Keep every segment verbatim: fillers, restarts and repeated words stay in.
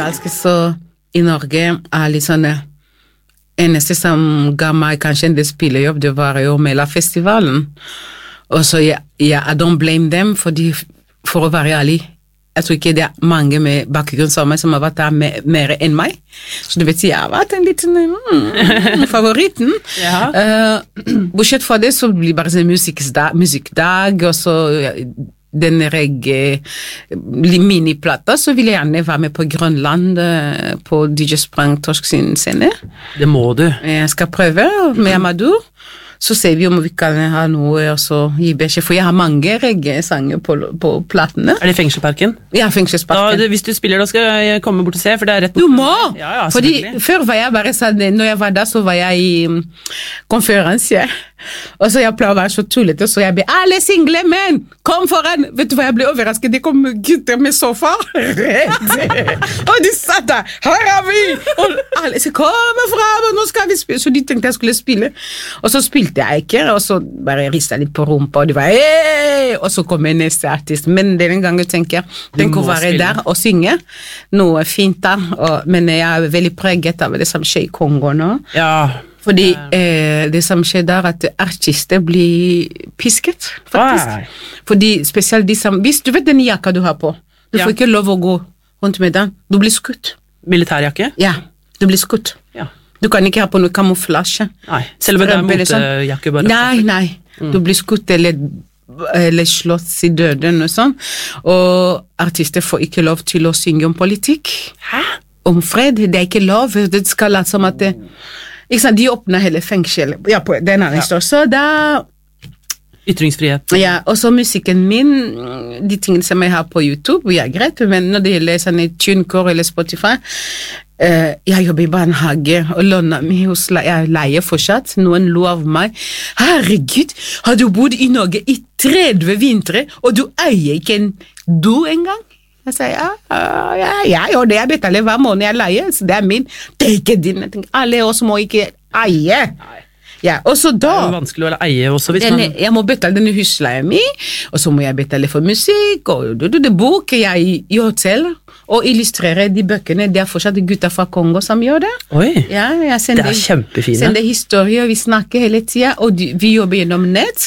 musikalsk, så i Norge er litt sånn eneste som ga meg kanskje en del spillejobb, det var jo Mela-festivalen. Og så jeg, jeg, I don't blame them, fordi for å være ærlig, jeg tror ikke det er mange med bakgrunn som meg som har vært der med, mer enn meg. Så du vet, jeg har vært en liten mm, favoritten. Ja. Uh, bortsett fra det, så blir bare sånn musikkdag, musikkdag, og så den reggae miniplata, så vil jeg gjerne være med på Grønland, uh, på D J Sprang Torsk sin scene. Det må du. Jeg skal prøve med Amadou. Så ser vi om vi kan ha noe, og så gi beskjed, for jeg har mange reggae-sanger på, på platene. Er det Fengselsparken? Ja, Fengselsparken. Da, hvis du spiller, da skal jeg komme bort og se, for det er rett... Du må! Ja, ja, fordi før var jeg bare sånn, når jeg var der, så var jeg i um, konferanse, og så jeg pleier å være så tullete, så jeg ble, alle single menn, kom foran! Vet du hva, jeg ble overrasket, det kom gutter med sofa, og de satt der, her er vi! Og alle så kom frem, og nå skal vi spille, så de tenkte jeg skulle spille, og så spilte jeg ikke, og så bare ristet litt på rumpa, og de var, hey! Og så kom jeg neste artist, men denne gangen tenker jeg, tenk å være spille. Der og synge, noe fint da, og, men jeg er veldig preget av det som skjer i Kongo nå. Ja. Fordi eh, det som skjer der, at artister blir pisket, faktisk. Ah. Fordi spesielt de som, hvis du vet den jakka du har på, du ja. Får ikke lov å gå rundt med den, du blir skutt. Militærjakke? Ja, du blir skutt. Ja. Du kan ikke ha på noe kamuflasje. Nei, selv om det er motejakke bare. Nei, nei, mm. du blir skutt eller, eller slått i døden og sånn. Og artister får ikke lov til å synge om politikk. Hæ? Om fred, det er ikke lov, det skal late som at det, ikke sant, de åpner hele fengsel, ja, på den andre ja. Så da... Ytringsfrihet. Ja, og så musikken min, de tingene som jeg har på YouTube, ja, greit, men når det gjelder sånne TuneCore eller Spotify, uh, jeg jobber i barnehage, og låner meg hos, jeg leier fortsatt, noen lo av meg, herregud, har du bodd i Norge i tretti vintre, og du eier ikke en do engang? Jeg sier, ja, ja, ja, og det jeg betaler hver måned jeg leier, så det er min, det er ikke din, jeg tenker, alle oss må ikke eie. Ja, og så da... Det er jo vanskelig å eie også, hvis denne, man... Jeg må betale denne husleien min, og så må jeg betale for musikk, og det, det bok jeg i, i hotell, og illustrerer de bøkene, det er fortsatt gutter fra Kongo som gjør det. Oi, ja, jeg sender, det er kjempefine. Sender historier, vi snakker hele tiden, og de, vi jobber gjennom nett,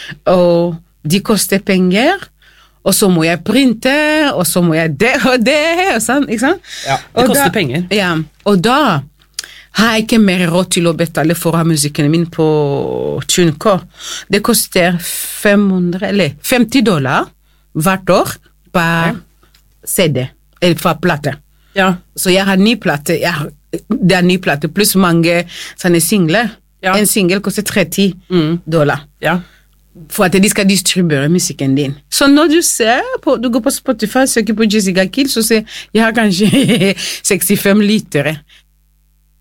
og de koster penger, og så må jeg printe, og så må jeg det og det, og sånn, ikke sant? Ja, det og koster da, penger. Ja, og da har jeg ikke mer råd til å betale for å ha musikken min på TuneCore. Det koster fem hundre, eller femti dollar hvert år per C D, eller per plate. Ja. Så jeg har ny plate, jeg har, det er ny plate, pluss mange sånne singler. Ja. En single koster tretti mm. dollar. Ja. For at de skal distribuere musikken din. Så når du ser på, du går på Spotify, søker på Jessica Kill, så ser jeg har kanskje sekstifem liter.